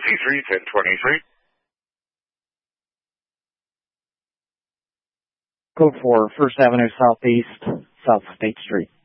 C3-1023. Code 4, First Avenue Southeast, South State Street.